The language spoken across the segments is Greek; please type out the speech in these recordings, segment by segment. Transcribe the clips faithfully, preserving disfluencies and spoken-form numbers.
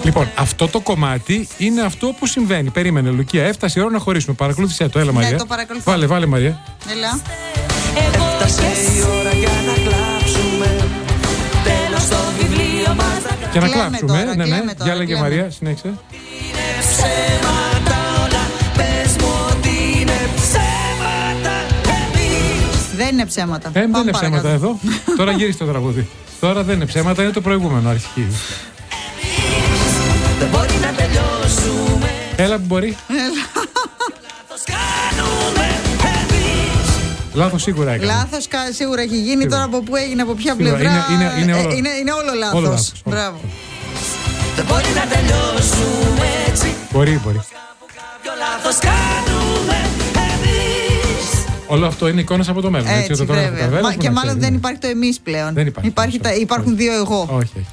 Λοιπόν, αυτό το κομμάτι είναι αυτό που συμβαίνει. Περίμενε, Λουκία, έφτασε η ώρα να χωρίσουμε. Παρακολούθησε το, έλα Μαρία. Ναι, το παρακολουθώ. Βάλε, βάλε Μαρία. Έλα. Έφτασε η ώρα για να κλάψουμε. Τέλος στο βιβλίο μας. Και να Κλαίμε κλάψουμε. τώρα, Ναι, ναι. κλαίμε τώρα, Για λέγε κλαίμε. Μαρία, συνέχισε. Είναι ψέματα όλα. Πες μου ότι είναι ψέματα. Εμείς Δεν είναι ψέματα. Ε, δεν Πάμε είναι ψέματα παρακάτω. εδώ. Τώρα γύρισε το τραγούδι. Τώρα δεν είναι ψέματα, είναι το προηγούμενο αρχή. δεν μπορεί να τελειώσουμε. Έλα που μπορεί. Λάθος κάνουμε εμείς. Λάθος σίγουρα έκανε. Λάθος κα- σίγουρα έχει γίνει. Σίγουρα. Τώρα από πού έγινε, από ποια Σίγουρα. πλευρά. Είναι- είναι- είναι ε, όλο- είναι, είναι όλο λάθος. όλο λάθος, όλο. Μπράβο. Δεν μπορεί να τελειώσουμε έτσι. Μπορεί, μπορεί. Κάποιο λάθος κάνουμε εμείς. Όλο αυτό είναι εικόνες από το μέλλον. Έτσι, το τώρα βέβαια. Καρβέλας Μα- που και να μάλλον ξέρει, δεν ναι. υπάρχει το εμείς πλέον. Δεν υπάρχει. Υπάρχει τα- Όχι. υπάρχουν δύο εγώ. Όχι, όχι.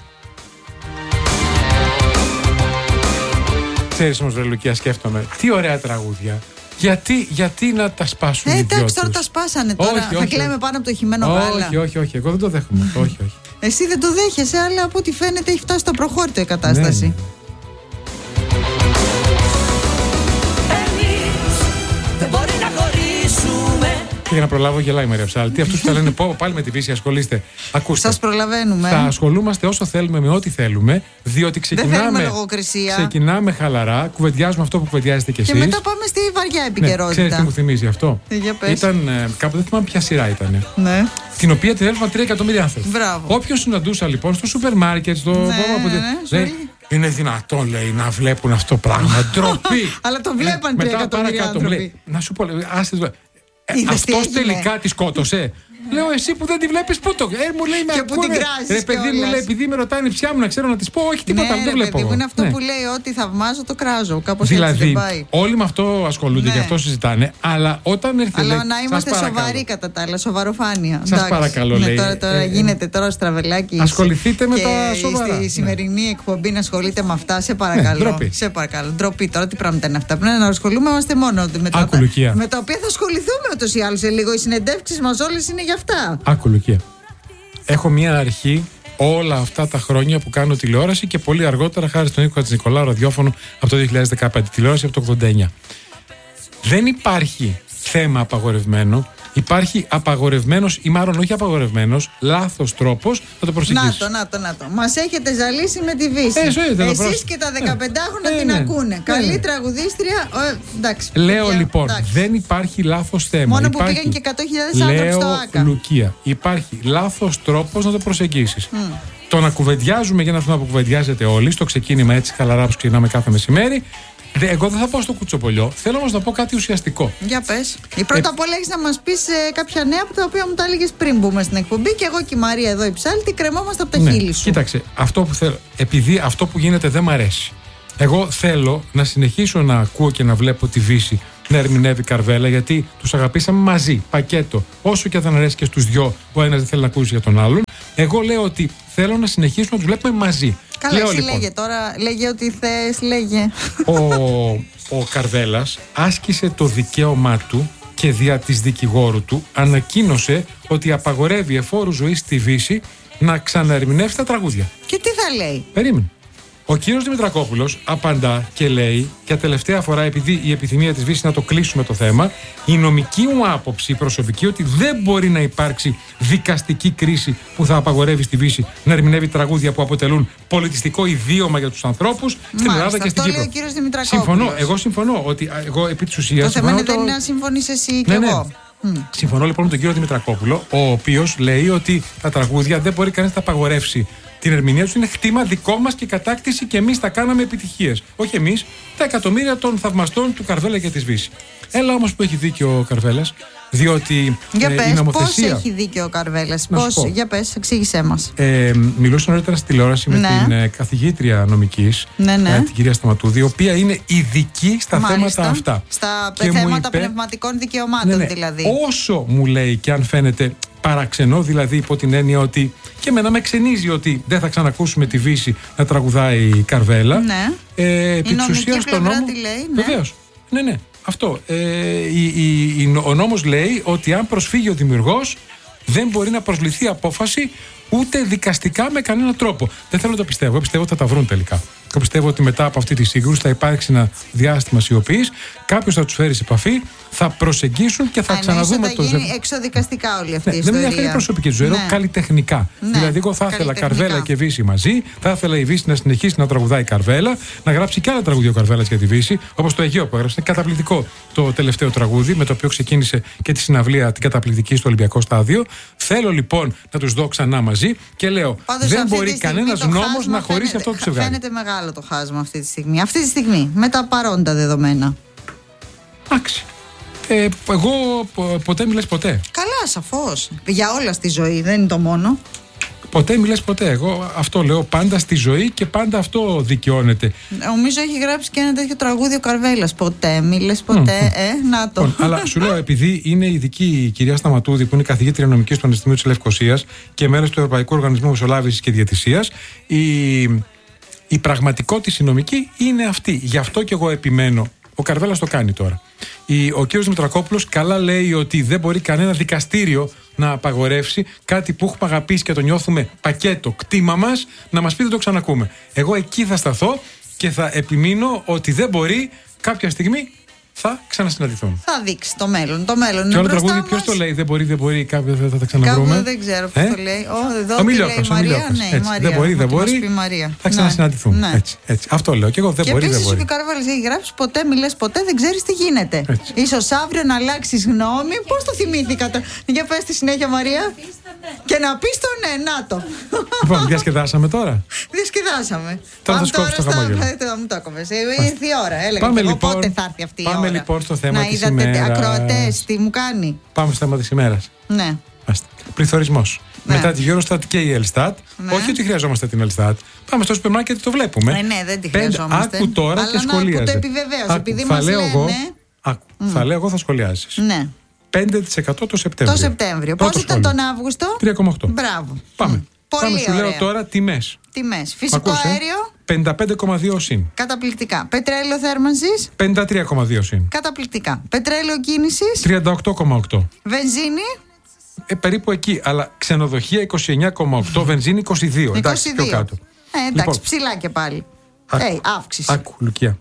Ξέρεις όμως, βρε Λουκία, σκέφτομαι. Τι ωραία τραγούδια. Γιατί, γιατί να τα σπάσουν Ε, οι δυο εντάξει, τώρα τους? τα σπάσανε τώρα. Όχι, θα όχι, κλαίμε όχι. πάνω από το χυμένο γάλα. Όχι, όχι, όχι. Εγώ δεν το δέχομαι. όχι, όχι. Εσύ δεν το δέχεσαι, αλλά από ό,τι φαίνεται έχει φτάσει στο προχώρητο η κατάσταση. Ναι, ναι. Εμείς δεν μπορεί να χωρίσουμε. Και για να προλάβω, γελάει η Μαρία Ψάλτη. Αυτούς που θα λένε πω, πάλι με τη φύση ασχολείστε. Ακούστε. Σας προλαβαίνουμε. Θα ασχολούμαστε όσο θέλουμε με ό,τι θέλουμε, διότι ξεκινάμε, θέλουμε λογοκρισία. ξεκινάμε χαλαρά, κουβεντιάζουμε αυτό που κουβεντιάζετε κι εσείς. Και μετά πάμε στη βαριά Ναι, επικαιρότητα. ξέρεις τι μου θυμίζει αυτό? Ε, για πες. Ήταν ε, κάπου, δεν θυμάμαι ποια σειρά ήταν. Ναι. Την οποία την έλαβαν τρία εκατομμύρια άνθρωποι. Μπράβο. Όποιον συναντούσα λοιπόν στο σούπερ μάρκετ, στο. Ναι, από τη- ναι, λέει, ζωή. είναι δυνατόν, λέει, να βλέπουν αυτό το πράγμα. Ντροπή. Αλλά το βλέπαν Ναι, τρία μετά εκατομμύρια παρακάτω μου λέει, άνθρωποι. να σου πω, λέει, άσε το- Ε, Είδες τι αυτός έγινε? τελικά τη σκότωσε. Λέω, εσύ που δεν τη βλέπεις, πού το. Ε, μου λέει, με Και που ακούνε. την κράζεις Ρε παιδί μου, κιόλας. λέει, επειδή με ρωτάνε η ψιά μου να ξέρω να τη πω, όχι τίποτα, Ναι, δεν το ρε βλέπω. παιδί μου, είναι αυτό Ναι. που λέει ότι θαυμάζω το κράζω. Κάπως έτσι Δηλαδή, δεν πάει. όλοι με αυτό ασχολούνται Ναι. και αυτό συζητάνε, αλλά όταν έρθει. Αλλά λέει, να «Σας είμαστε παρακαλώ, σοβαροί κατά τα άλλα, σοβαροφάνεια. Σας Εντάξει. παρακαλώ, Ναι, λέει, Τώρα, τώρα ε, ε, γίνεται τώρα στραβελάκι. ασχοληθείτε με και τα σοβαρά. Στη Ναι. σημερινή εκπομπή να ασχολείται με αυτά, σε παρακαλώ. ντροπή. Σε παρακαλώ. Ντροπή τώρα, τι πράγματα είναι αυτά. Πρέπει να ασχολούμαστε μόνο με τα, Άκου, Λουκία. με τα οποία θα ασχοληθούμε ούτως ή άλλως σε λίγο. Οι συνεντεύξεις μας όλες είναι για αυτά. Άκου, Λουκία. Έχω μία αρχή όλα αυτά τα χρόνια που κάνω τηλεόραση και πολύ αργότερα, χάρη στον Νίκο Χατζηνικολάου, ραδιόφωνο από το δύο χιλιάδες δεκαπέντε, τηλεόραση από το ογδόντα εννιά. Δεν υπάρχει θέμα απαγορευμένο. Υπάρχει απαγορευμένος ή μάλλον όχι απαγορευμένος, λάθος τρόπος να το προσεγγίσεις. Να το, να το, να το. Μας έχετε ζαλίσει με τη Βύση. Ε, ζωήτε το Εσείς πρόσωπο. και τα Ναι. δεκαπεντάχρονα Ε, την ναι. ακούνε. Ναι, Καλή ναι. τραγουδίστρια. Ε, εντάξει. Λέω παιδιά, λοιπόν, εντάξει. δεν υπάρχει λάθος θέμα. Μόνο που υπάρχει, πήγαν και εκατό χιλιάδες άνθρωποι στο λέω, ΆΚΑ. Λουκία, υπάρχει λάθος τρόπος να το προσεγγίσεις. Το να κουβεντιάζουμε για ένα θέμα που κουβεντιάζετε όλοι, στο ξεκίνημα έτσι χαλαρά που ξεκινάμε κάθε μεσημέρι. Δε- Εγώ δεν θα πω στο κουτσοπολιό. Θέλω όμως να πω κάτι ουσιαστικό. Για πες. Η πρώτα απ' όλα έχεις να μας πεις ε, κάποια νέα από τα οποία μου τα έλεγες πριν μπούμε στην εκπομπή και εγώ και η Μαρία εδώ η Ψάλτη κρεμόμαστε από τα χείλη σου. Κοίταξε, αυτό που θέλω, επειδή αυτό που γίνεται δεν μ' αρέσει. Εγώ θέλω να συνεχίσω να ακούω και να βλέπω τη Βύση να ερμηνεύει Καρβέλα, γιατί τους αγαπήσαμε μαζί, πακέτο. Όσο και δεν αρέσει και στους δυο, ο ένας δεν θέλει να ακούσει για τον άλλον. Εγώ λέω ότι θέλω να συνεχίσουμε να τους βλέπουμε μαζί. Καλά, λέω, εσύ λοιπόν, λέγε τώρα, λέγε ό,τι θες, λέγε. ο, ο Καρβέλας άσκησε το δικαίωμά του και δια της δικηγόρου του ανακοίνωσε ότι απαγορεύει εφόρου ζωής στη Βύση να ξαναερμηνεύσει τα τραγούδια. Και τι θα λέει. Περίμενε. Ο κύριος Δημητρακόπουλος απαντά και λέει, για τελευταία φορά, επειδή η επιθυμία της Βύσης να το κλείσουμε το θέμα, η νομική μου άποψη προσωπική ότι δεν μπορεί να υπάρξει δικαστική κρίση που θα απαγορεύει στη Βύση να ερμηνεύει τραγούδια που αποτελούν πολιτιστικό ιδίωμα για τους ανθρώπους στην Μάλιστα, Ελλάδα και στην αυτό λέει Κύπρο. ο κύριος Δημητρακόπουλος. Συμφωνώ. Εγώ συμφωνώ ότι α, εγώ επί της ουσίας. Το θέμα συμφωνώ είναι δεν το- είναι να συμφωνείς εσύ και Ναι, ναι. εγώ. Μμ. Συμφωνώ λοιπόν με τον κύριο Δημητρακόπουλο, ο οποίος λέει ότι τα τραγούδια δεν μπορεί κανείς να τα απαγορεύσει. Την ερμηνεία του είναι χτήμα δικό μας και κατάκτηση και εμείς τα κάναμε επιτυχίες. Όχι εμείς, τα εκατομμύρια των θαυμαστών του Καρβέλα και της Βύση. Έλα όμως που έχει δίκιο ο Καρβέλας, διότι Για ε, η πες, πώς νομοθεσία. έχει δίκιο ο Καρβέλας. Να σου Πώς, πω. για πες, εξήγησέ μας. Ε, μιλούσα νωρίτερα στη τηλεόραση με Ναι. την ε, καθηγήτρια νομικής, Ναι, ναι. ε, την κυρία Σταματούδη, η οποία είναι ειδική στα Μάλιστα. θέματα αυτά. Στα Και μου θέματα είπε- πνευματικών δικαιωμάτων Ναι, ναι. δηλαδή. Όσο μου λέει και αν φαίνεται παραξενό, δηλαδή υπό την έννοια ότι και εμένα με ξενίζει ότι δεν θα ξανακούσουμε τη Βύση να τραγουδάει η Καρβέλα. Ναι. Ε, επί της νομική ουσίας, το πλευρά νόμο- τι λέει, ναι. Βεβαίως. Ναι, ναι. Αυτό. Ε, η, η, η, ο νόμος λέει ότι αν προσφύγει ο δημιουργός δεν μπορεί να προσληφθεί απόφαση ούτε δικαστικά με κανέναν τρόπο. Δεν θέλω να το πιστεύω. Εγώ πιστεύω ότι θα τα βρουν τελικά. Και πιστεύω ότι μετά από αυτή τη σύγκρουση θα υπάρξει ένα διάστημα σιωπής. Κάποιος θα τους φέρει σε επαφή, θα προσεγγίσουν και θα Α, ξαναδούμε θα το γίνει ζευγάρι. εξοδικαστικά όλη αυτή Ναι, η δεν με ιστορία. ενδιαφέρει η προσωπική ζωή, ναι. Καλλιτεχνικά. Ναι, δηλαδή, εγώ θα ήθελα καλλιτεχνικά. Καρβέλα και Βύση μαζί, θα ήθελα η Βύση να συνεχίσει να τραγουδάει Καρβέλα, να γράψει και άλλα τραγούδια ο Καρβέλας για τη Βύση, όπως το Αιγαίο που έγραψε. Είναι καταπληκτικό το τελευταίο τραγούδι, με το οποίο ξεκίνησε και τη συναυλία την καταπληκτική στο Ολυμπιακό Στάδιο. Θέλω λοιπόν να τους δω ξανά μαζί και λέω: Πάντως, δεν αυτή μπορεί τη στιγμή κανένας το νόμος χάσμα να χωρίσει φαίνεται- αυτό το ζευγάρι. Φαίνεται μεγάλο το χάσμα αυτή τη στιγμή. Αυτή τη στιγμή, με τα παρόντα δεδομένα. Εντάξει. Ε, εγώ πο- ποτέ μιλες ποτέ. Καλά, σαφώς. Για όλα στη ζωή, δεν είναι το μόνο. Ποτέ μιλες ποτέ. Εγώ αυτό λέω πάντα στη ζωή και πάντα αυτό δικαιώνεται. Νομίζω έχει γράψει και ένα τέτοιο τραγούδι ο Καρβέλας. Ποτέ, μίλες ποτέ, ε, να το. Λοιπόν, αλλά σου λέω, επειδή είναι ειδική η κυρία Σταματούδη, που είναι καθηγήτρια νομικής στο Πανεπιστήμιο της Λευκωσίας και μέλος του Ευρωπαϊκού Οργανισμού Μεσολάβησης και Διαιτησίας, η, η πραγματικότητα η νομική είναι αυτή. Γι' αυτό και εγώ επιμένω. Ο Καρβέλας το κάνει τώρα. Η, ο κύριος Μητρακόπουλος καλά λέει ότι δεν μπορεί κανένα δικαστήριο να απαγορεύσει κάτι που έχουμε αγαπήσει και το νιώθουμε πακέτο, κτήμα μας, να μας πει δεν το ξανακούμε. Εγώ εκεί θα σταθώ και θα επιμείνω ότι δεν μπορεί κάποια στιγμή θα ξανασυναντηθούν. Θα δείξει το μέλλον. Το μέλλον Και είναι όλο το μπροστά τραγούδι ποιος μας. το λέει, δεν μπορεί, δεν μπορεί, κάποιο θα, θα τα ξαναβρούμε. Κάπου δεν ξέρω ποιος Ε? το λέει. Ω, εδώ Ο τι Μιλιόκας, λέει η ο Μαρία. Μιλιόκας. Ναι, η Έτσι, Μαρία. δεν μπορεί, δεν Θα μας μπορεί. πει η Μαρία. Θα Ναι. ξανασυναντηθούν. Ναι. Έτσι, έτσι. Αυτό λέω. Και εγώ δεν Και μπορεί, δεν επίσης μπορεί. ο Καρβέλας έχει γράψει ποτέ μιλες ποτέ, δεν ξέρεις τι γίνεται. Έτσι. Ίσως αύριο να αλλάξεις γνώμη. Πώς το θυμήθηκα τώρα. Για πες τη συνέχεια, Μαρία. Και να πεις το ναι, να το. Λοιπόν, διασκεδάσαμε τώρα. Διασκεδάσαμε. Τώρα θα Πάμε σκόψεις το στα- χαμόγελο. ε, τώρα μου το έκοβες. Ε, Ήρθε η ώρα. Έλεγα Πάμε και εγώ λοιπόν- πότε θα έρθει αυτή η ώρα. πάμε λοιπόν στο θέμα να της είδατε ημέρας. ακροατές τι μου κάνει. Πάμε στο θέμα της ημέρας. Ναι. Πληθωρισμός. Ναι. Μετά τη Eurostat και η Elstat. Ναι. Όχι ότι χρειαζόμαστε την Elstat. Πάμε στο σούπερ μάρκετ και το βλέπουμε. Ε, ναι, δεν τη Πέντε- χρειαζόμαστε. Άκου τώρα Αλλά και να- που σχολίαζε. το επιβεβαίωσε, Άκου, επειδή θα μας λέω εγώ, λένε- άκου, θα λέω εγώ, θα σχολιάσεις. Ναι. πέντε τοις εκατό το Σεπτέμβριο. Το Σεπτέμβριο. Πρώτο Πώς ήταν σχόλιο. τον Αύγουστο? τρία κόμμα οκτώ. Μπράβο. Πάμε. Μ. Πολύ Πάμε, σου λέω ωραία. τώρα τιμές. Τιμές. Μ' Φυσικό ακούς, ε? αέριο. πενήντα πέντε κόμμα δύο συν. Καταπληκτικά. Πετρέλαιο θέρμανσης. πενήντα τρία κόμμα δύο συν. Καταπληκτικά. Πετρέλαιο κίνησης. τριάντα οκτώ κόμμα οκτώ. Βενζίνη. Ε, περίπου εκεί. Αλλά ξενοδοχεία είκοσι εννιά κόμμα οκτώ, βενζίνη είκοσι δύο. Εντάξει, είκοσι δύο. πιο κάτω. Ε, εντάξει, Λοιπόν, ψηλά και πάλι. άκου, Ε, αύξηση. Άκου, Λουκία.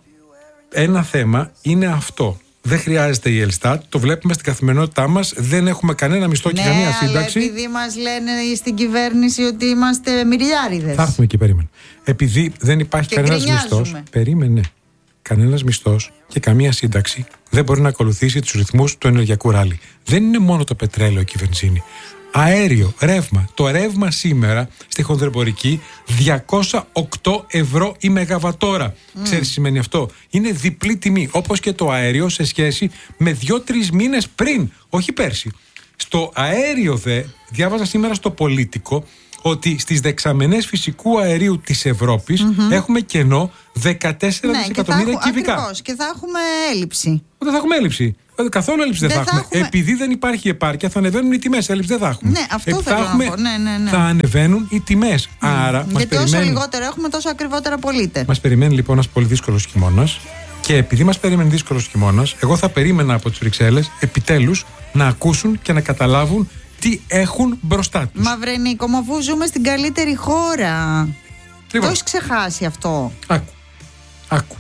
Ένα θέμα είναι αυτό. Δεν χρειάζεται η Elstat. Το βλέπουμε στην καθημερινότητά μας. Δεν έχουμε κανένα μισθό και Ναι, καμία αλλά σύνταξη. επειδή μας λένε στην κυβέρνηση ότι είμαστε μυριάριδες. Θα έρθουμε εκεί, περίμενε. Επειδή δεν υπάρχει Και κανένας γκρινιάζουμε. μισθός. Περίμενε. Κανένας μισθός και καμία σύνταξη δεν μπορεί να ακολουθήσει τους ρυθμούς του ενεργειακού ράλι. Δεν είναι μόνο το πετρέλαιο και η βενζίνη. Αέριο, ρεύμα. Το ρεύμα σήμερα στη χονδρεμπορική διακόσια οκτώ ευρώ η μεγαβατόρα. Mm. Ξέρεις τι σημαίνει αυτό? Είναι διπλή τιμή, όπως και το αέριο σε σχέση με δύο-τρεις μήνες πριν, όχι πέρσι. Στο αέριο δε, διάβαζα σήμερα στο Πολίτικο ότι στις δεξαμενές φυσικού αερίου της Ευρώπης mm-hmm. έχουμε κενό δεκατέσσερα Ναι, δισεκατομμύρια κυβικά. Ακριβώς, και θα έχουμε έλλειψη. Δεν θα έχουμε έλλειψη. Καθόλου έλλειψη δεν, Δεν θα, θα έχουμε. έχουμε. Επειδή δεν υπάρχει επάρκεια, θα ανεβαίνουν οι τιμές. Έλλειψη δεν θα έχουμε. Ναι, αυτό Επειδή θέλω θα να έχουμε, πω. Ναι, ναι, ναι. Θα ανεβαίνουν οι τιμές. Mm. Άρα μας Γιατί όσο περιμένει, λιγότερο έχουμε, τόσο ακριβότερα πωλείται. μας περιμένει λοιπόν ένας πολύ δύσκολος χειμώνας. Και επειδή μας περιμένει δύσκολος χειμώνας, εγώ θα περίμενα από τις Βρυξέλλες επιτέλους να ακούσουν και να καταλάβουν τι έχουν μπροστά τους. Μαυρενίκο, μα αφού ζούμε στην καλύτερη χώρα. Λοιπόν. Το έχεις ξεχάσει αυτό. Άκου. Άκου.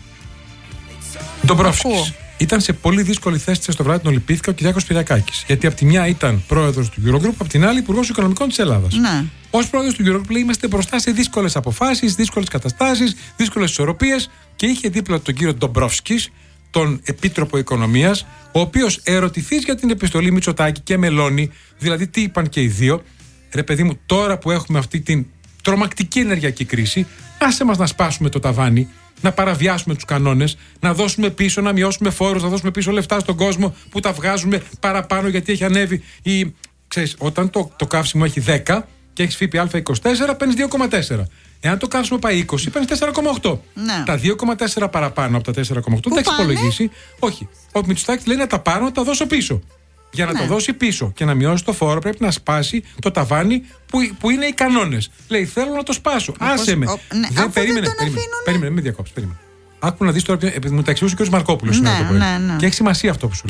Ντομπρόφσκης. Ακούω. Ήταν σε πολύ δύσκολη θέση της το βράδυ τον Ολυμπήθηκα ο Κυριάκος Πυριακάκης. Γιατί από τη μια ήταν πρόεδρος του Eurogroup, από την άλλη υπουργός οικονομικών της Ελλάδας. Ναι. Ως πρόεδρος του Eurogroup λέει, είμαστε μπροστά σε δύσκολες αποφάσεις, δύσκολες καταστάσεις, δύσκολες ισορροπίες και είχε δίπλα του τον κύριο Ντομπρόφσκης, τον Επίτροπο Οικονομίας, ο οποίος ερωτηθείς για την επιστολή Μητσοτάκη και Μελώνη, δηλαδή τι είπαν και οι δύο, ρε παιδί μου, τώρα που έχουμε αυτή την τρομακτική ενεργειακή κρίση, άσε μας να σπάσουμε το ταβάνι, να παραβιάσουμε τους κανόνες, να δώσουμε πίσω, να μειώσουμε φόρους, να δώσουμε πίσω λεφτά στον κόσμο που τα βγάζουμε παραπάνω γιατί έχει ανέβει η... Ξέρεις, όταν το, το καύσιμο έχει δέκα και έχεις ΦΠΑ είκοσι τέσσερα, παίρνεις δύο κόμμα τέσσερα. Εάν το καύσιμο πάει είκοσι, παίρνεις τέσσερα κόμμα οκτώ. Ναι. Τα δύο κόμμα τέσσερα παραπάνω από τα τέσσερα κόμμα οκτώ Πού δεν τα έχεις πάνε? υπολογίσει. Όχι. Ο Μητσοτάκης λέει να τα πάρω, να τα δώσω πίσω. Για να Ναι. το δώσει πίσω και να μειώσει το φόρο, πρέπει να σπάσει το ταβάνι που, που είναι οι κανόνες. Λέει, θέλω να το σπάσω. Άσε με. ο- ναι, αφού δεν περίμενε, τον περίμενε, αφήνουνε. περίμενε, μην διακόψεις. Περίμενε. Άκου να δεις τώρα, επειδή μου τα εξηγούσε ο κ. Μαρκόπουλος Ναι, σήμερα το πρωί. ναι, ναι. Και έχει σημασία αυτό που σου λέω.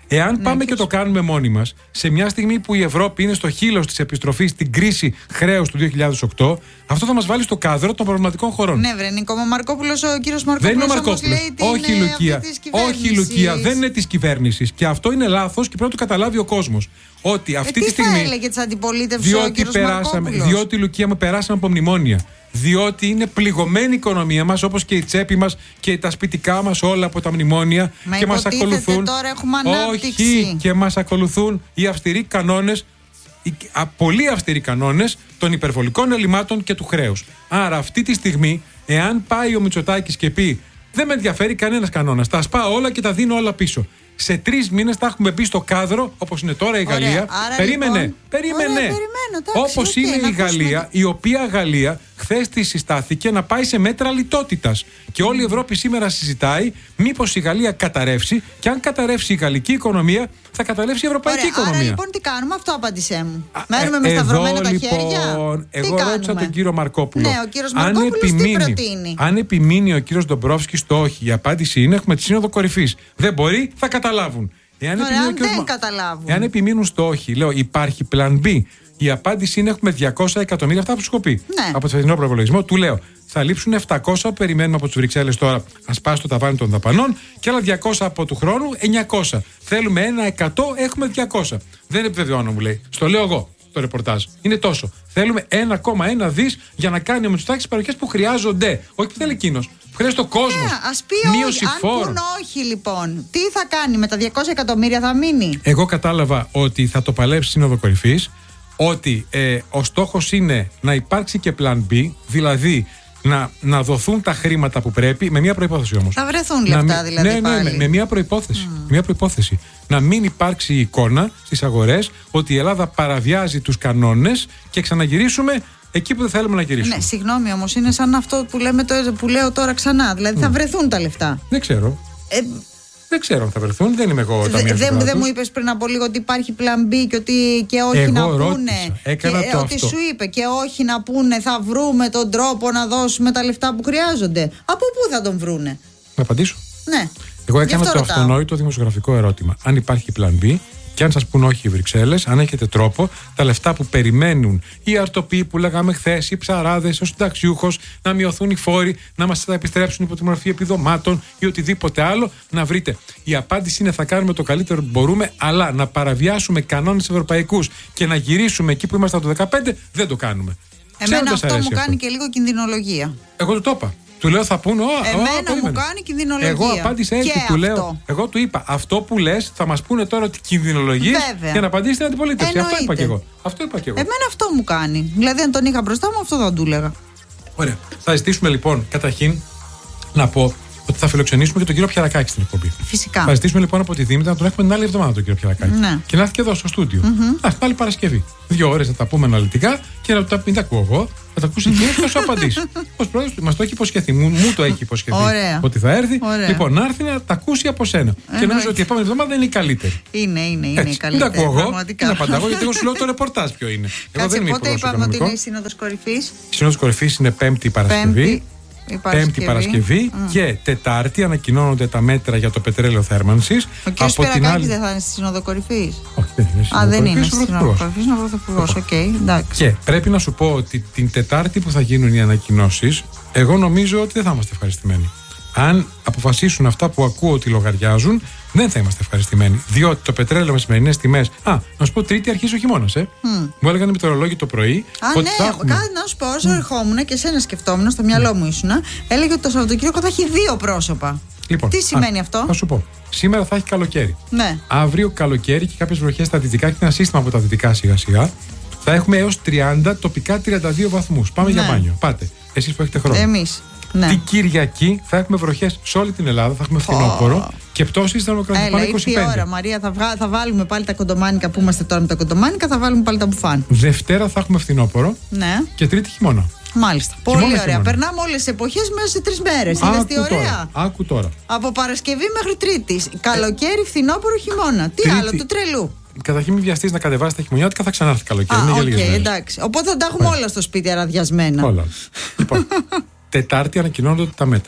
Εάν Ναι, πάμε και και το κάνουμε μόνοι μας, σε μια στιγμή που η Ευρώπη είναι στο χείλος της επιστροφής στην κρίση χρέους του δύο χιλιάδες οκτώ, αυτό θα μας βάλει στο κάδρο των προβληματικών χωρών. Ναι, βρε Νίκο, ο Μαρκόπουλος, ο κύριος Μαρκόπουλος. Δεν είναι ο όμως Μαρκόπουλος. λέει ότι Όχι, είναι Λουκία. αυτή της κυβέρνησης. Όχι, Λουκία. Δεν είναι της κυβέρνησης. Και αυτό είναι λάθος και πρέπει να το καταλάβει ο κόσμος. Ότι αυτή ε, τη στιγμή. Τι θα έλεγε της αντιπολίτευσης ο Διότι, κύριος περάσαμε, Μαρκόπουλος. διότι, Λουκία, με περάσαμε από μνημόνια. Διότι είναι πληγωμένη η οικονομία μας, όπως και η τσέπη μας και τα σπιτικά μας όλα από τα μνημόνια. Μα και μας υποτίθεται ακολουθούν. τώρα έχουμε ανάπτυξη. Όχι, και μας ακολουθούν οι αυστηροί κανόνες, οι α, πολύ αυστηροί κανόνες των υπερβολικών ελλημάτων και του χρέους. Άρα, αυτή τη στιγμή, εάν πάει ο Μητσοτάκης και πει δεν με ενδιαφέρει κανένας κανόνας, τα σπάω όλα και τα δίνω όλα πίσω. Σε τρεις μήνες θα έχουμε μπει στο κάδρο, όπως είναι τώρα η Ωραία. Γαλλία. Άρα, Περίμενε, λοιπόν, περίμενε. ωραία, περιμένω, εντάξει, Όπως οκ, είναι να η ακούσουμε Γαλλία, το- η οποία Γαλλία χθες τη συστάθηκε να πάει σε μέτρα λιτότητας. Και όλη η Ευρώπη σήμερα συζητάει μήπως η Γαλλία καταρρεύσει, και αν καταρρεύσει η γαλλική οικονομία, θα καταρρεύσει η ευρωπαϊκή Ωραία, οικονομία. άρα λοιπόν τι κάνουμε, αυτό απάντησέ μου. Α, Μένουμε ε, με σταυρωμένα εδώ, τα λοιπόν, χέρια. Εγώ τι ρώτησα κάνουμε? τον κύριο Μαρκόπουλο. Ναι, ο κύριος Μαρκόπουλος τι προτείνει? Αν επιμείνει ο κύριος Ντομπρόφσκης στο όχι, η απάντηση είναι έχουμε τη σύνοδο κορυφής. Δεν μπορεί, θα καταλάβουν. Εάν Ωραία, επιμείνει ο αν κύριος δεν Μα- καταλάβουν. Εάν επιμείνουν στο όχι, λέω υπάρχει plan B. Η απάντηση είναι έχουμε διακόσια εκατομμύρια, αυτά που σου έχω πει. Ναι. Από το φετινό προπολογισμό, του λέω θα λείψουν επτακόσια που περιμένουμε από τις Βρυξέλλες τώρα, να σπάσει το ταβάνι των δαπανών, και άλλα διακόσια από του χρόνου, εννιακόσια. Θέλουμε ένα εκατό, έχουμε διακόσια. Δεν επιβεβαιώνω, μου λέει. Στο λέω εγώ το ρεπορτάζ. Είναι τόσο. Θέλουμε ένα κόμμα ένα δις για να κάνει ο Μητσοτάκης τις παροχές που χρειάζονται. Όχι που θέλει εκείνος. Που χρειάζεται ο κόσμος. Ναι, ας πει Μείωση όχι. Αν φόρων. πούν όχι λοιπόν, τι θα κάνει με τα διακόσια εκατομμύρια, θα μείνει? Εγώ κατάλαβα ότι θα το παλέψει η Σύνοδο Κορυφής, ότι ε, ο στόχος είναι να υπάρξει και plan B, δηλαδή να, να δοθούν τα χρήματα που πρέπει, με μια προϋπόθεση όμως. Θα βρεθούν Να λεφτά μην- δηλαδή ναι, ναι, πάλι. με, με μια προϋπόθεση. Μια προϋπόθεση. Να μην υπάρξει εικόνα στις αγορές ότι η Ελλάδα παραβιάζει τους κανόνες και ξαναγυρίσουμε εκεί που δεν θέλουμε να γυρίσουμε. Ναι, συγγνώμη όμως, είναι σαν αυτό που, λέμε, το, που λέω τώρα ξανά. Δηλαδή θα βρεθούν τα λεφτά. Δεν ξέρω. Ε, Δεν ξέρω αν θα βρεθούν. Δεν είμαι εγώ Δε- ταμείας του Δεν κράτους. δεν μου είπες πριν από λίγο ότι υπάρχει plan B και ότι και όχι Εγώ να ρώτησα, πούνε. έκανα και, το ότι αυτό. σου είπε και όχι να πούνε, θα βρούμε τον τρόπο να δώσουμε τα λεφτά που χρειάζονται. Από πού θα τον βρούνε? Να απαντήσω. Ναι. Εγώ Γι' έκανα αυτό το ρωτάω. αυτονόητο δημοσιογραφικό ερώτημα. Αν υπάρχει plan B, και αν σας πούν όχι οι Βρυξέλλες, αν έχετε τρόπο, τα λεφτά που περιμένουν οι αρτοποί που λέγαμε χθες, οι ψαράδες, ο συνταξιούχος, να μειωθούν οι φόροι, να μας τα επιστρέψουν υπό τη μορφή επιδομάτων ή οτιδήποτε άλλο, να βρείτε. Η απάντηση είναι θα κάνουμε το καλύτερο που μπορούμε, αλλά να παραβιάσουμε κανόνες ευρωπαϊκούς και να γυρίσουμε εκεί που ήμασταν το δεκαπέντε, δεν το κάνουμε. Ξέρω Εμένα ότι σας αυτό αρέσει μου κάνει και λίγο κινδυνολογία. Εγώ του το είπα. Του λέω θα πούνε. «Ω, ω, Εμένα μου περίμενε». κάνει κινδυνολογία. Εγώ απάντησα έτσι. Και Του λέω. αυτό. Εγώ του είπα αυτό που λες θα μας πούνε τώρα ότι κινδυνολογείς Βέβαια. για να απαντήσει στην αντιπολίτευση. Αυτό είπα Εννοείται. και εγώ. Αυτό είπα και εγώ. Εμένα αυτό μου κάνει. Δηλαδή, αν τον είχα μπροστά μου, αυτό θα του έλεγα. Ωραία. Θα ζητήσουμε λοιπόν καταρχήν να πω ότι θα φιλοξενήσουμε και τον κύριο Πιαρακάκη στην εκπομπή. Φυσικά. Θα ζητήσουμε λοιπόν από τη Δήμητρα να τον έχουμε την άλλη εβδομάδα τον κύριο Πιαρακάκη. Ναι. Και να έρθει και εδώ στο στούντιο. Mm-hmm. Να έρθει άλλη Παρασκευή. Δύο ώρες να τα πούμε αναλυτικά και να τα, μην τα ακούω εγώ. Θα τα ακούσει εκείνο και θα σου απαντήσει. Ως πρόεδρος μα το έχει υποσχεθεί. Μου, μου το έχει υποσχεθεί. Ωραία. Ότι θα έρθει. Ωραία. Λοιπόν, να έρθει να τα ακούσει από σένα. Και νομίζω ότι η επόμενη εβδομάδα είναι η καλύτερη. Είναι, είναι, είναι Έτσι. η καλύτερη. Δεν τα ακούω εγώ. πραγματικά. Δεν απαντάω γιατί εγώ σου λέω το ρεπορτάζ ποιο είναι. Εγώ Κάτσε, δεν είμαι πότε υπουργός είπαμε ότι οικονομικών. είναι η Σύνοδος Κορυφής? Η Σύνοδος Κορυφής είναι Πέμπτη Παρασκευή. Πέμπτη. Η Πέμπτη Παρασκευή Mm. και Τετάρτη ανακοινώνονται τα μέτρα για το πετρέλαιο θέρμανσης. Ο κ. Σπυρακάκης δεν θα είναι στη Σύνοδο Κορυφής? Όχι, δεν είναι. Α, δεν είναι στη Σύνοδο Σύνοδο Κορυφής, Κορυφής, είναι ο Πρωθυπουργός. Οκ, εντάξει. Και πρέπει να σου πω ότι την Τετάρτη που θα γίνουν οι ανακοινώσεις, εγώ νομίζω ότι δεν θα είμαστε ευχαριστημένοι. Αν αποφασίσουν αυτά που ακούω ότι λογαριάζουν, δεν θα είμαστε ευχαριστημένοι. Διότι το πετρέλαιο με σημερινές τιμές. Α, να σου πω, Τρίτη αρχίζει ο χειμώνας, ε. Mm. Μου έλεγαν οι μετεωρολόγοι το πρωί. Α, ότι ναι, θα έχουμε... κάτι να σου πω, όσο ερχόμουν και εσένα σκεφτόμουν, στο μυαλό μου ήσουν, έλεγε ότι το Σαββατοκύριακο θα έχει δύο πρόσωπα. Λοιπόν, Τι σημαίνει α, αυτό? Θα σου πω. Σήμερα θα έχει καλοκαίρι. Ναι. Αύριο καλοκαίρι και κάποιες βροχές στα δυτικά και ένα σύστημα από τα δυτικά σιγά-σιγά. Θα έχουμε έως τριάντα, τοπικά τριάντα δύο βαθμούς. Πάμε Ναι. για μπάνιο. Πάτε. Εσείς που έχετε χρόνο. Εμείς. Ναι. Την Κυριακή θα έχουμε βροχές σε όλη την Ελλάδα. Θα έχουμε φθινόπωρο και πτώσεις θα Έλα, πάνε ήρθε είκοσι η πέντε. ώρα, Μαρία. Θα, βγα... θα βάλουμε πάλι τα κοντομάνικα που είμαστε τώρα με τα κοντομάνικα, θα βάλουμε πάλι τα μπουφάν. Δευτέρα θα έχουμε φθινόπωρο Ναι. και Τρίτη χειμώνα. Μάλιστα. Πολύ Χειμώνα, ωραία. χειμώνα. Περνάμε όλες τις εποχές μέσα σε τρεις μέρες. Είδες τι ωραία. τώρα. Άκου τώρα. Από Παρασκευή μέχρι Τρίτη. Καλοκαίρι, φθινόπωρο, χειμώνα. Τι Τρίτη- άλλο, του τρελού. Καταρχήν μην βιαστείς να κατεβάσεις τα χειμωνιάτικα, θα ξανάρθει καλοκαίρι. Α, Είναι για οκ, λίγες μέρες. εντάξει. Οπότε θα τα έχουμε όλα στο σπίτι αραδιασμένα. Όλα. Λοιπόν, Τετάρτη ανακοινώνονται τα μέτρα.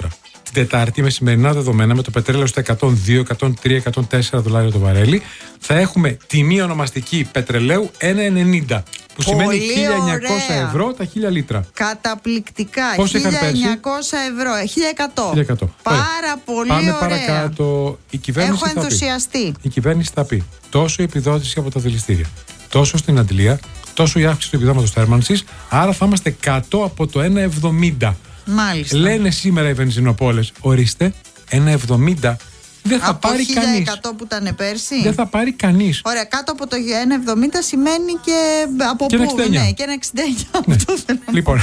την Τετάρτη με σημερινά δεδομένα, με το πετρέλαιο στα εκατόν δύο, εκατόν τρία, εκατόν τέσσερα δολάρια το βαρέλι, θα έχουμε τιμή ονομαστική πετρελαίου ένα ενενήντα. Που Πολύ σημαίνει χίλια εννιακόσια ωραία. ευρώ τα χίλια λίτρα. Καταπληκτικά. Πώς είχαν χίλια εννιακόσια ευρώ. χίλια εκατό. χίλια εκατό. Πάρα Ωραία. πολύ Πάμε ωραία. παρακάτω. Η κυβέρνηση Έχω θα πει. ενθουσιαστεί. Η κυβέρνηση θα πει τόσο η επιδότηση από τα δηληστήρια, τόσο στην αντλία, τόσο η αύξηση του επιδόματος θέρμανσης. Άρα θα είμαστε κάτω από το ένα εβδομήντα. Μάλιστα. Λένε σήμερα οι βενζινοπόλες, ορίστε, ένα εβδομήντα. Δεν θα από πάρει χίλια κανείς. εκατό που ήταν πέρσι. Δεν θα πάρει κανείς. Ωραία, κάτω από το ένα εβδομήντα σημαίνει και από Και ένα πού, εξήντα εννιά. ναι, και ένα εξήντα εννιά. Ναι. Αυτό θέλω να Λοιπόν.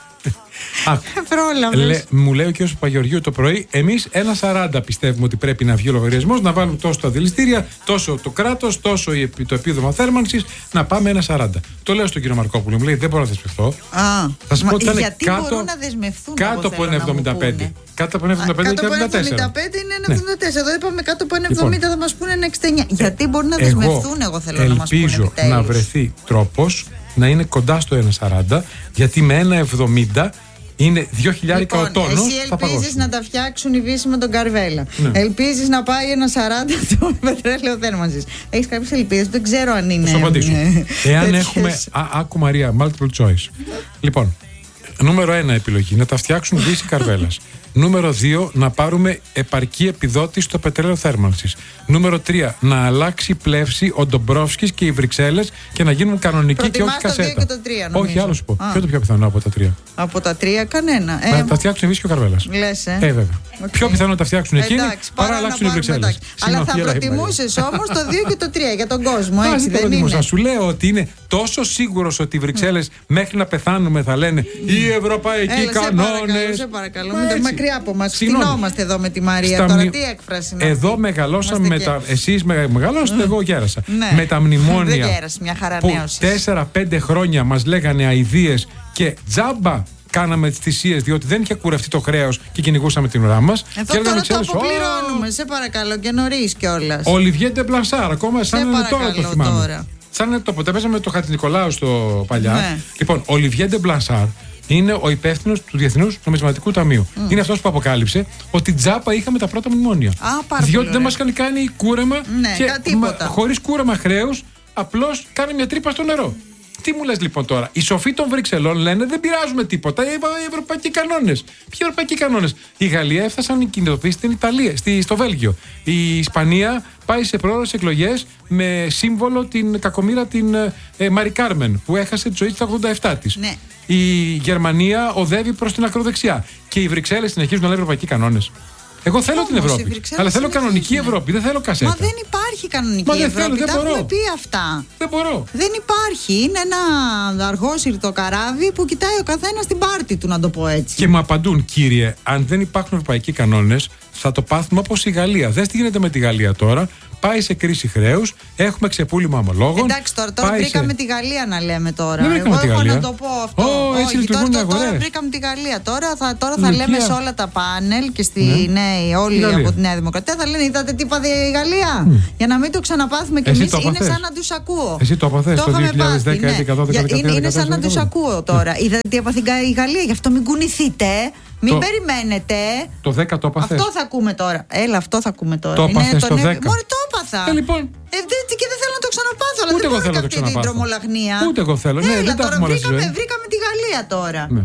Άκου. πρόλαβες. Λέ, μου λέει ο κ. Παπαγεωργίου το πρωί, εμείς ένα σαράντα πιστεύουμε ότι πρέπει να βγει ο λογαριασμός, να βάλουμε τόσο τα δηληστήρια, τόσο το κράτος, τόσο η- το επίδομα θέρμανσης, να πάμε ένα σαράντα. Το λέω στον κύριο Μαρκόπουλο, μου λέει δεν μπορώ να δεσμευτώ. Α, Θα σου μα πω ότι ήταν γιατί κάτω, μπορούν να δεσμευτούν κάτω εγώ από θέλω ένα να μου εβδομήντα πέντε. πούνε. Κάτω από ένα εβδομήντα πέντε Α, και κάτω από εβδομήντα ένα εβδομήντα τέσσερα. πέντε είναι ένα Ναι. εβδομήντα τέσσερα. Εδώ είπαμε κάτω από ένα Λοιπόν. εβδομήντα θα μας πούνε ένα εξήντα εννιά. Γιατί μπορούν να Εγώ δεσμευτούν, εγώ θέλω να μας πούνε ελπίζω επιτέλους. να βρεθεί τρόπος να είναι κοντά στο ένα σαράντα, γιατί με ένα εβδομήντα είναι δύο χιλιάρικα ο Λοιπόν, τόνος. εσύ θα ελπίζεις παγώσουμε. να τα φτιάξουν οι Βύσσοι με τον Καρβέλα. Ναι. Ελπίζεις να πάει ένα σαράντα το πετρέλαιο θέρμανσης. Έχεις κάποιες ελπίδες, δεν ξέρω αν είναι. Θα σου απαντήσω. ε, Εάν τέτοιες. έχουμε. Α, άκου Μαρία, multiple choice. Λοιπόν, νούμερο ένα επιλογή, να τα φτιάξουν Βύσσοι Καρβέλας. Νούμερο δύο, να πάρουμε επαρκή επιδότηση στο πετρέλαιο θέρμανσης. Νούμερο τρία, να αλλάξει πλεύση ο Ντομπρόφσκης και οι Βρυξέλλες και να γίνουν κανονικοί και όχι Προτιμάς το δύο κασέτα. και το τρία, νομίζω. Όχι, άλλο σου πω. Α. Ποιο είναι το πιο πιθανό από τα τρία. Από τα τρία κανένα. Ε, Να τα φτιάξουν οι Βύσσοι και ο Καρβέλας. λες, ε. Ε, βέβαια. Οκ. Πιο πιθανό να τα φτιάξουν εκείνοι Εντάξει, παρά να παρά να αλλάξουν οι πάρουμε, Βρυξέλλες. εντάξει. Αλλά θα προτιμούσε όμω το δύο και το τρία για τον κόσμο, Βάζει έτσι το δεν δημοσά. είναι. Σου λέω ότι είναι τόσο σίγουρος ότι οι Βρυξέλλες μέχρι να πεθάνουμε θα λένε οι ευρωπαϊκοί Έλα, σε παρακαλώ, κανόνες. σε παρακαλώ. Μα Μην το έτσι. μακριά από μας. Συγγνώμη. Φτηνόμαστε εδώ με τη Μαρία. Στα Τώρα μνη- τι έκφραση είναι Εδώ αυτή? μεγαλώσαμε Είμαστε με και- τα. Εσείς με- μεγαλώσατε, εγώ γέρασα. Ναι. Με τα μνημόνια. Δεν γέρασε, μια χαρά που νέωσης. τέσσερα πέντε χρόνια μας λέγανε αηδίες και τζάμπα κάναμε τις θυσίες διότι δεν είχε κουρευτεί το χρέος και κυνηγούσαμε την ουρά μας. Εδώ και έλεγαμε τώρα το Βρυξέλλες, αποπληρώνουμε, σε παρακαλώ, και νωρίς κιόλα. Ο Ολιβιέ Ντεμπλανσάρ, ακόμα σαν Σε να είναι τώρα το παρακαλώ θυμάμαι. τώρα. Σαν να το ποτέ παίζαμε το Χατζηνικολάου στο παλιά. Ναι. Λοιπόν, ο Ολιβιέ Ντεμπλανσάρ είναι ο υπεύθυνος του Διεθνούς Νομισματικού Ταμείου. Είναι αυτός που αποκάλυψε ότι τζάπα είχαμε τα πρώτα μνημόνια. Α, πάρα Διότι πολύ δεν ωραία. μας κάνει κάνει κούρεμα Ναι, και κα- τίποτα. χωρίς κούρεμα χρέους, απλώς κάνει μια τρύπα στο νερό. Τι μου λες λοιπόν τώρα, οι σοφοί των Βρυξελών λένε δεν πειράζουμε τίποτα, οι οι ευρωπαϊκοί κανόνες. Ποιοι ευρωπαϊκοί κανόνες? Η Γαλλία έφτασαν οι κινητοποιήσεις στην Ιταλία, στη, στο Βέλγιο. Η Ισπανία πάει σε πρόορες εκλογές με σύμβολο την κακομοίρα την ε, Μαρι Κάρμεν που έχασε τη ζωή της στα ογδόντα επτά της. Ναι. Η Γερμανία οδεύει προς την ακροδεξιά. Και οι Βρυξέλλες συνεχίζουν να λένε ευρωπαϊκοί κανόνες. Εγώ θέλω Όμως, την οι Ευρώπη. Βρυξέλλες Αλλά θέλω συνεχίζουν. κανονική Ευρώπη, δεν θέλω κασέτα. Μα δεν υπάρχει κανονική Μα δεν Ευρώπη. θέλω, δεν Τα έχουμε μπορώ. πει αυτά. Δεν μπορώ. Δεν υπάρχει. Είναι ένα αργόσυρτο καράβι που κοιτάει ο καθένα την πάρτη του, να το πω έτσι. Και μου απαντούν, κύριε, αν δεν υπάρχουν ευρωπαϊκοί κανόνες, θα το πάθουμε όπως η Γαλλία. Δες τι γίνεται με τη Γαλλία τώρα. Πάει σε κρίση χρέους, έχουμε ξεπούλημα ομολόγων. Εντάξει, τώρα, τώρα πάει βρήκαμε σε... τη Γαλλία να λέμε τώρα. Δεν βρήκαμε Εγώ τη έχω Γαλλία. να το πω αυτό. Ω, έτσι Όχι, λειτουργούν τώρα, οι τώρα, αγορές. βρήκαμε τη Γαλλία. Τώρα θα, τώρα θα Λουκία. λέμε σε όλα τα πάνελ και στη Ναι. νέα, όλοι Γαλλία. από τη Νέα Δημοκρατία θα λένε: είδατε τι είπα η Γαλλία. Για να μην το ξαναπάθουμε κι Εσύ εμείς, το είναι έπαθες. σαν να τους ακούω. Εσύ το έπαθες το είχαμε δύο χιλιάδες δέκα, πάθει, ναι. έντεκα, δώδεκα, Για- δεκατρία, είναι, είναι σαν να δεκατέσσερα, τους ακούω τώρα. Είδατε τι έπαθε η Γαλλία, γι' αυτό μην κουνηθείτε. Μην Το- περιμένετε. Το δέκα το έπαθες. Αυτό θα ακούμε τώρα. Έλα, αυτό θα ακούμε τώρα. Το έπαθες το το νέο- δέκα. Μωρέ, το έπαθα. Ε, λοιπόν. Ε, δε- και δεν θέλω να το ξαναπάθω, αλλά Ούτε δεν εγώ μπορώ θέλω να το αυτή την ξαναπάθω. τρομολαγνία. Ούτε εγώ θέλω. Ναι, Έλα, δεν τα τώρα έχουμε όλα στη βρήκαμε, ζωή. βρήκαμε τη Γαλλία τώρα. Ναι.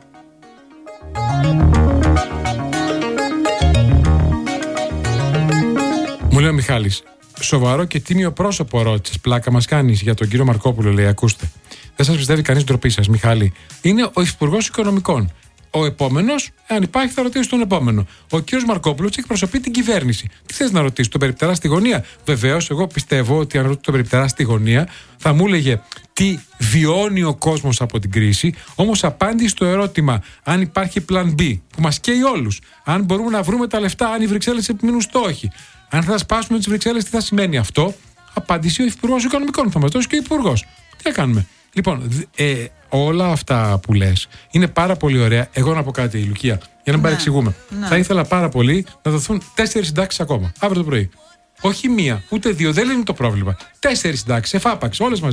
Μου λέει ο Μιχάλης, σοβαρό και τίμιο πρόσωπο ρώτησες. Πλάκα μας κάνεις για τον κύριο Μαρκόπουλο, λέει. Ακούστε. Δεν σας πιστεύει κανείς, ντροπή σας, Μιχάλη. Είναι ο Υπουργός Οικονομικών. Ο επόμενος, αν υπάρχει, θα ρωτήσει τον επόμενο. Ο κύριος Μαρκόπουλος εκπροσωπεί την κυβέρνηση. Τι θες να ρωτήσει, τον περιπτερά στη γωνία? Βεβαίως, εγώ πιστεύω ότι αν ρωτήσει τον περιπτερά στη γωνία, θα μου έλεγε τι βιώνει ο κόσμος από την κρίση. Όμως, απάντηση στο ερώτημα αν υπάρχει plan B, που μας καίει όλους, αν μπορούμε να βρούμε τα λεφτά, αν οι Βρυξέλλες επιμείνουν στόχοι, αν θα σπάσουμε τις Βρυξέλλες, τι θα σημαίνει αυτό? Απάντηση ο Υπουργός Οικονομικών. Θα μας δώσει και ο Υπουργός. Τι θα κάνουμε? Λοιπόν, δ- ε, όλα αυτά που λες είναι πάρα πολύ ωραία. Εγώ να πω κάτι, Λουκία, για να μην Ναι, παρεξηγούμε. ναι. Θα ήθελα πάρα πολύ να δοθούν τέσσερις συντάξεις ακόμα, αύριο το πρωί. Όχι μία, ούτε δύο, δεν λύνει το πρόβλημα. Τέσσερις συντάξεις, εφάπαξ, όλες μαζί.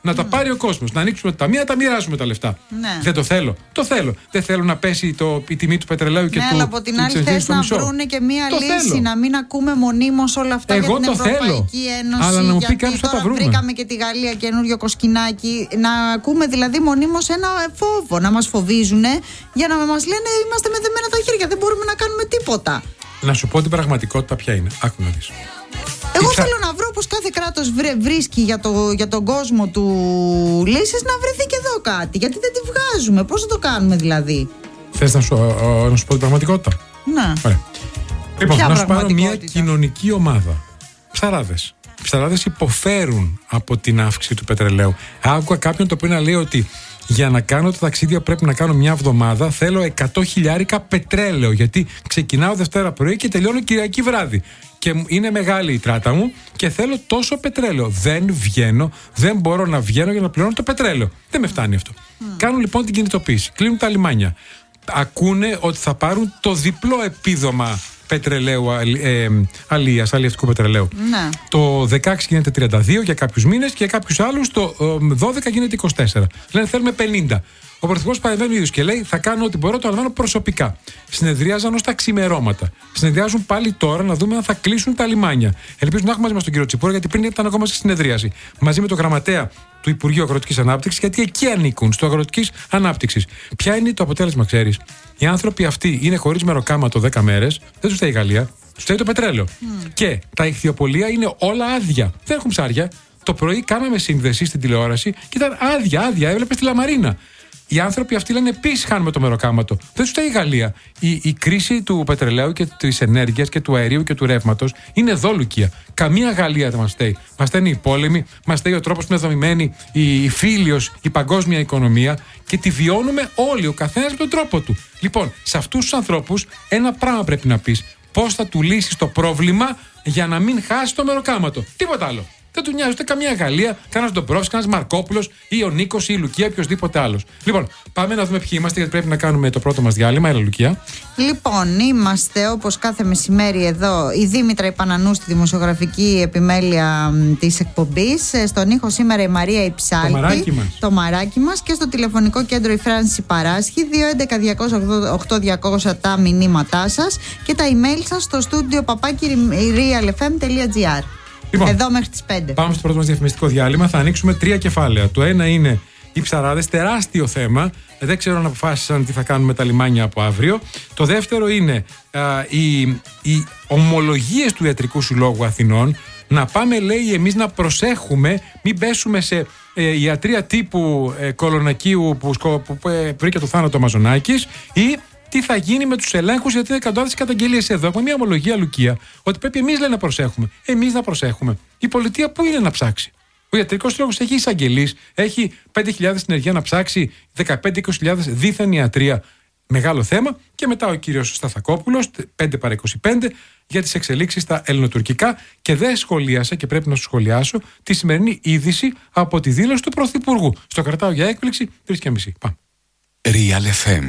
Να τα πάρει ο κόσμος. Να ανοίξουμε τα ταμεία, να τα μοιράσουμε τα λεφτά. Ναι. Δεν το θέλω. Το θέλω. Δεν θέλω να πέσει το, η τιμή του πετρελαίου και ναι, του. Αλλά από την άλλη θες να βρούνε και μία το λύση. Θέλω. Να μην ακούμε μονίμως όλα αυτά. Εγώ για την το Ευρωπαϊκή θέλω. Ένωση. Αλλά να μου πει κάποιος θα τα βρούμε. Βρήκαμε και τη Γαλλία καινούριο κοσκινάκι. Να ακούμε δηλαδή μονίμως ένα φόβο. Να μας φοβίζουν για να μας λένε είμαστε με δεμένα τα χέρια. Δεν μπορούμε να κάνουμε τίποτα. Να σου πω την πραγματικότητα ποια είναι. Άκου να δεις. Εγώ Υψα... θέλω να βρω πως κάθε κράτος βρίσκει για, το, για τον κόσμο του λύσεις, να βρεθεί και εδώ κάτι. Γιατί δεν τη βγάζουμε. Πώς θα το κάνουμε δηλαδή? Θες να σου, ο, να σου πω την πραγματικότητα? Ναι. Ωραία. Λοιπόν, ποια να σου πάρω μια κοινωνική ομάδα. Ψαράδες. Οι ψαράδες υποφέρουν από την αύξηση του πετρελαίου. Άκουγα κάποιον το οποίο να λέει ότι για να κάνω τα ταξίδια πρέπει να κάνω μια εβδομάδα. Θέλω εκατό χιλιάρικα πετρέλαιο. Γιατί ξεκινάω Δευτέρα πρωί και τελειώνω Κυριακή βράδυ. Και είναι μεγάλη η τράτα μου και θέλω τόσο πετρέλαιο. Δεν βγαίνω, δεν μπορώ να βγαίνω για να πληρώνω το πετρέλαιο. Δεν με φτάνει αυτό. Mm. Κάνουν λοιπόν την κινητοποίηση. Κλείνουν τα λιμάνια. Ακούνε ότι θα πάρουν το διπλό επίδομα πετρελαίου, ε, αλίας, αλλιευτικού πετρελαίου. Ναι. Το δεκαέξι γίνεται τριάντα δύο για κάποιους μήνες και για κάποιους άλλους το ε, δώδεκα γίνεται είκοσι τέσσερα. Λένε θέλουμε πενήντα. Ο Πρωθυπουργός παρεμβαίνει ο ίδιος και λέει: θα κάνω ό,τι μπορώ, το αναλαμβάνω προσωπικά. Συνεδρίαζαν ως τα ξημερώματα. Συνεδριάζουν πάλι τώρα να δούμε αν θα κλείσουν τα λιμάνια. Ελπίζουμε να έχουμε μαζί μας τον κύριο Τσιπόρα, γιατί πριν ήταν ακόμα σε συνεδρίαση. Μαζί με τον γραμματέα του Υπουργείου Αγροτικής Ανάπτυξης, γιατί εκεί ανήκουν, στο Αγροτικής Ανάπτυξης. Ποια είναι το αποτέλεσμα, ξέρεις? Οι άνθρωποι αυτοί είναι χωρίς μεροκάματο δέκα μέρες, δεν τους φταίει η Γαλλία, τους φταίει το πετρέλαιο. Mm. Και τα ηχθειοπολεία είναι όλα άδεια. Δεν έχουν ψάρια. Το πρωί κάναμε σύνδεση στην τηλεόραση και ήταν άδεια, άδεια. Έβλεπε τη Λαμαρίνα. Οι άνθρωποι αυτοί λένε επίσης χάνουμε το μεροκάματο. Δεν τους φταίει η Γαλλία. Η, η κρίση του πετρελαίου και της ενέργειας και του αερίου και του ρεύματος είναι εδώ, Λουκία. Καμία Γαλλία δεν μας φταίει. Μας φταίνει οι πόλεμοι, μας φταίει ο τρόπος που είναι δομημένη η, η φίλιος, η παγκόσμια οικονομία και τη βιώνουμε όλοι, ο καθένας με τον τρόπο του. Λοιπόν, σε αυτούς τους ανθρώπους ένα πράγμα πρέπει να πεις. Πώς θα του λύσεις το πρόβλημα για να μην χάσει το μεροκάματο. Τίποτα άλλο. Δεν του νοιάζει ούτε καμία Γαλλία, κανένα Ντομπρόφσκι, κανένα Μαρκόπουλος ή ο Νίκος ή η Λουκία, οποιοδήποτε άλλος. Λοιπόν, πάμε να δούμε ποιοι είμαστε, γιατί πρέπει να κάνουμε το πρώτο μας διάλειμμα. Έλα, Λουκία. Λοιπόν, είμαστε όπως κάθε μεσημέρι εδώ η Δήμητρα Ιπανανού στη δημοσιογραφική επιμέλεια της εκπομπής. Στον ήχο σήμερα η Μαρία Υψάλτη. Το μαράκι μας. Το μαράκι μας και στο τηλεφωνικό κέντρο η Φράνση Παράσχη. δύο έντεκα διακόσια οκτώ διακόσια τα μηνύματά σας και τα email σας στο στούντιο παπάκι real f m τελεία g r. Λοιπόν, εδώ μέχρι τις πέντε. Πάμε στο πρώτο μας διαφημιστικό διάλειμμα. Θα ανοίξουμε τρία κεφάλαια. Το ένα είναι οι ψαράδες, τεράστιο θέμα. Δεν ξέρω αν αποφάσισαν τι θα κάνουν με τα λιμάνια από αύριο. Το δεύτερο είναι α, οι, οι ομολογίες του Ιατρικού Συλλόγου Αθηνών. Να πάμε, λέει, εμείς να προσέχουμε, μην πέσουμε σε ε, ιατρία τύπου ε, κολονακίου που, που, που ε, βρήκε το θάνατο Μαζονάκης, ή τι θα γίνει με τους ελέγχους, γιατί είναι εκατοντάδες καταγγελίες εδώ. Έχουμε μια ομολογία, Λουκία, ότι πρέπει εμείς, λέει, να προσέχουμε. Εμείς να προσέχουμε. Η πολιτεία πού είναι να ψάξει? Ο Ιατρικός Σύλλογος έχει εισαγγελείς, έχει πέντε χιλιάδες συνεργεία να ψάξει, δεκαπέντε με είκοσι χιλιάδες δίθεν ιατρία. Μεγάλο θέμα. Και μετά ο κύριος Σταθακόπουλος, πέντε παρά είκοσι πέντε, για τις εξελίξεις στα ελληνοτουρκικά. Και δεν σχολίασε, και πρέπει να σου σχολιάσω, τη σημερινή είδηση από τη δήλωση του Πρωθυπουργού. Στο κρατάω για έκπληξη, τρεις και μισή. Πάμε. Real εφ εμ.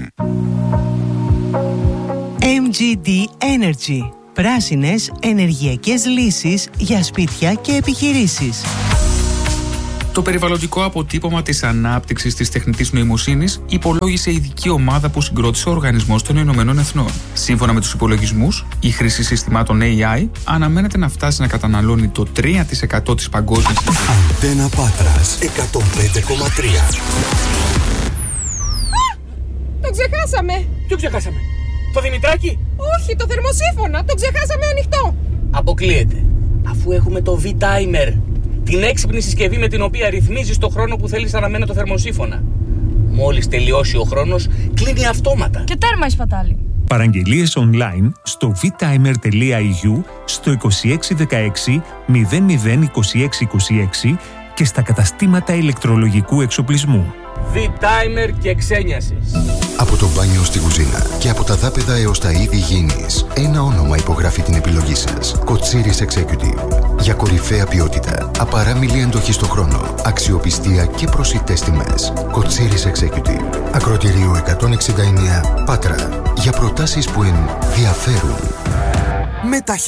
εμ τζι ντι Energy. Πράσινες ενεργειακές λύσεις για σπίτια και επιχειρήσεις. Το περιβαλλοντικό αποτύπωμα της ανάπτυξης της τεχνητής νοημοσύνης υπολόγισε ειδική ομάδα που συγκρότησε ο Οργανισμός των Ηνωμένων Εθνών. Σύμφωνα με τους υπολογισμούς, η χρήση συστημάτων έι άι αναμένεται να φτάσει να καταναλώνει το τρία τοις εκατό της παγκόσμιας. Αντένα Πάτρας εκατόν πέντε κόμμα τρία. Το ξεχάσαμε! Ποιο ξεχάσαμε? Το Δημητράκι? Όχι, το θερμοσύφωνα! Το ξεχάσαμε ανοιχτό! Αποκλείεται. Αφού έχουμε το V-Timer, την έξυπνη συσκευή με την οποία ρυθμίζεις το χρόνο που θέλεις να αναμένει το θερμοσύφωνα. Μόλις τελειώσει ο χρόνος, κλείνει αυτόματα. Και τέρμα η σπατάλη. Παραγγελίες online στο vtimer τελεία ι γιου, στο είκοσι έξι δεκαέξι μηδέν μηδέν είκοσι έξι είκοσι έξι και στα καταστήματα ηλεκτρολογικού εξοπλισμού. V-Timer και ξένιασης. Από το μπάνιο στη κουζίνα και από τα δάπεδα έως τα είδη γήινης, ένα όνομα υπογράφει την επιλογή σας. Κοτσίρις Executive. Για κορυφαία ποιότητα, απαράμιλη αντοχή στο χρόνο, αξιοπιστία και προσιτές τιμές. Κοτσίρις Executive. Ακροτηρίου εκατόν εξήντα εννέα, Πάτρα. Για προτάσεις που ενδιαφέρουν.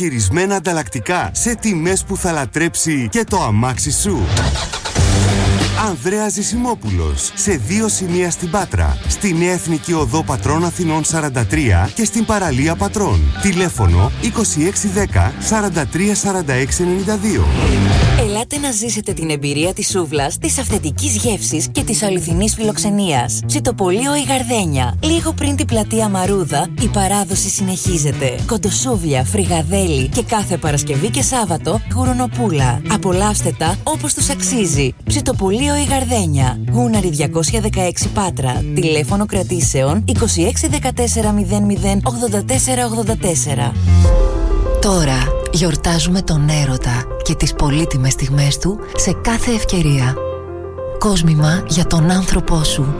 Μεταχειρισμένα ανταλλακτικά σε τιμές που θα λατρέψει και το αμάξι σου. Ανδρέας Ζησιμόπουλος. Σε δύο σημεία στην Πάτρα. Στη Νέα Εθνική Οδό Πατρών Αθηνών σαράντα τρία και στην παραλία Πατρών. Τηλέφωνο είκοσι έξι δέκα σαράντα τρία σαράντα έξι ενενήντα δύο. Ελάτε να ζήσετε την εμπειρία της σούβλας, της αυθεντικής γεύσης και της αληθινής φιλοξενίας. Ψητοπολείο η Γαρδένια. Λίγο πριν την πλατεία Μαρούδα, η παράδοση συνεχίζεται. Κοντοσούβλια, φρυγαδέλι και κάθε Παρασκευή και Σάββατο γουρονοπούλα. Απολαύστε τα όπως τους αξίζει. Ψητοπολείο η Γαρδένια. Γούναρη διακόσια δεκαέξι Πάτρα. Τηλέφωνο κρατήσεων είκοσι έξι δεκατέσσερα μηδέν μηδέν ογδόντα τέσσερα ογδόντα τέσσερα. Τώρα γιορτάζουμε τον έρωτα και τις πολύτιμες στιγμές του σε κάθε ευκαιρία. Κόσμημα για τον άνθρωπό σου.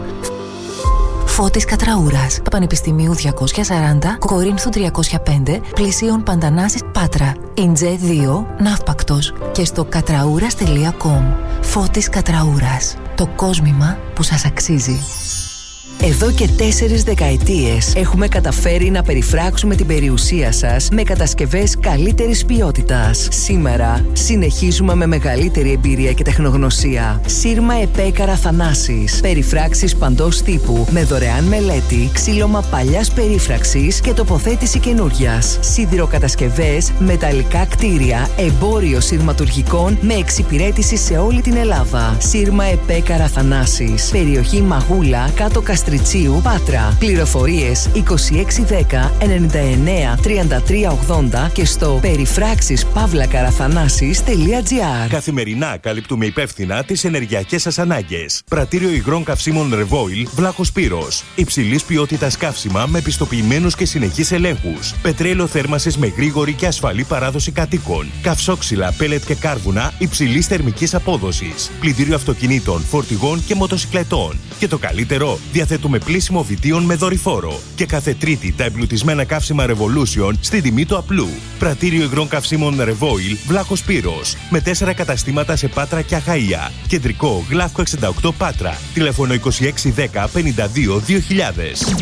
Φώτης Κατραούρας, Πανεπιστημίου διακόσια σαράντα, Κορίνθου τριακόσια πέντε, πλησίων Παντανάσης, Πάτρα. Ιντζέ δύο, Ναύπακτος και στο κατραούρας τελεία κομ. Φώτης Κατραούρας. Το κόσμημα που σας αξίζει. Εδώ και τέσσερις δεκαετίες έχουμε καταφέρει να περιφράξουμε την περιουσία σας με κατασκευές καλύτερης ποιότητας. Σήμερα συνεχίζουμε με μεγαλύτερη εμπειρία και τεχνογνωσία. Σύρμα Επέκαρα Θανάσης. Περιφράξεις παντός τύπου με δωρεάν μελέτη, ξύλωμα παλιάς περίφραξης και τοποθέτηση καινούριας. Σιδηροκατασκευές, μεταλλικά κτίρια, εμπόριο σειρματουργικών με εξυπηρέτηση σε όλη την Ελλάδα. Σύρμα Επέκαρα Θανάσης. Περιοχή Μαγούλα, κάτω Καστριτσίου, Πάτρα. Πληροφορίες είκοσι έξι δέκα ενενήντα εννέα τριάντα τρία ογδόντα και στο περιφράξεις παύλα καραθανάσης τελεία τζι άρ. Καθημερινά καλύπτουμε υπεύθυνα τις ενεργειακές σας ανάγκες. Πρατήριο υγρών καυσίμων Revoil, Βλάχος Πύρος. Υψηλής ποιότητας καύσιμα με πιστοποιημένους και συνεχείς ελέγχους. Πετρέλαιο θέρμανσης με γρήγορη και ασφαλή παράδοση κατοίκων. Καυσόξυλα, πέλετ και κάρβουνα υψηλής θερμικής απόδοσης. Πλυντήριο αυτοκινήτων, φορτηγών και μοτοσικλετών. Και το καλύτερο, διαθέτουμε πλύσιμο βιτίων με δορυφόρο. Και κάθε Τρίτη τα εμπλουτισμένα καύσιμα Revolution στην τιμή του απλού. Πρατήριο υγρών καυσίμων Revoil, Βλάχος Πύρος. Με τέσσερα καταστήματα σε Πάτρα και Αχαΐα. Κεντρικό, Γλαύκο εξήντα οκτώ Πάτρα. Τηλέφωνο είκοσι έξι δέκα πενήντα δύο δύο χιλιάδες.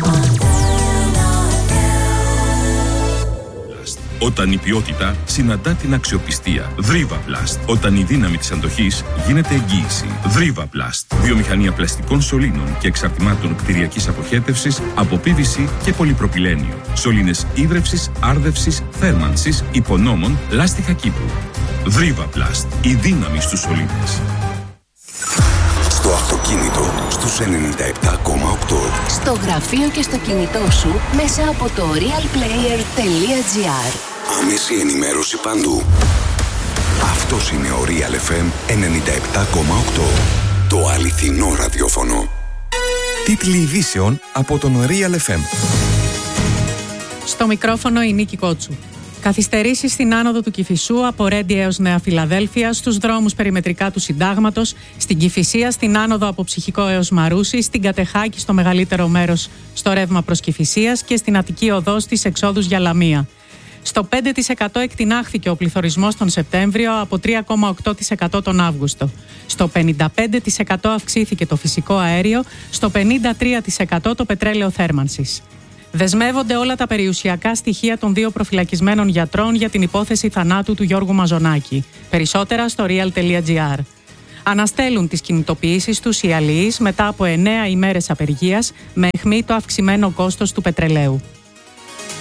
Όταν η ποιότητα συναντά την αξιοπιστία. Δρίβα-Πλαστ. Όταν η δύναμη της αντοχής γίνεται εγγύηση. Δρίβα-Πλαστ. Βιομηχανία πλαστικών σωλήνων και εξαρτημάτων κτηριακής αποχέτευσης από πι βι σι και πολυπροπυλένιο. Σωλήνες ίδρευσης, άρδευσης, θέρμανσης, υπονόμων, λάστιχα κήπου. Δρίβα-Πλαστ. Η δύναμη στους σωλήνες. Στο αυτοκίνητο στους ενενήντα επτά κόμμα οκτώ. Στο γραφείο και στο κινητό σου μέσα από το real player τελεία τζι άρ. Άμεση ενημέρωση παντού. Αυτός είναι ο Real εφ εμ ενενήντα επτά κόμμα οκτώ. Το αληθινό ραδιόφωνο. Τίτλοι ειδήσεων από τον Real εφ εμ. Στο μικρόφωνο η Νίκη Κότσου. Καθυστερήσεις στην άνοδο του Κηφισού από Ρέντι έως Νέα Φιλαδέλφια, στους δρόμους περιμετρικά του Συντάγματος, στην Κηφισία, στην άνοδο από Ψυχικό έως Μαρούσι, στην Κατεχάκη στο μεγαλύτερο μέρος στο ρεύμα προς Κηφισίας και στην Αττική Οδό στις εξόδους για Λαμία. Στο πέντε τοις εκατό εκτινάχθηκε ο πληθωρισμός τον Σεπτέμβριο από τρία κόμμα οκτώ τοις εκατό τον Αύγουστο. Στο πενήντα πέντε τοις εκατό αυξήθηκε το φυσικό αέριο, στο πενήντα τρία τοις εκατό το πετρέλαιο θέρμανσης. Δεσμεύονται όλα τα περιουσιακά στοιχεία των δύο προφυλακισμένων γιατρών για την υπόθεση θανάτου του Γιώργου Μαζονάκη. Περισσότερα στο real τελεία τζι άρ. Αναστέλουν τις κινητοποιήσεις τους οι αλληλείς μετά από εννέα ημέρες απεργίας με αιχμή το αυξημένο κόστος του πετρελαίου.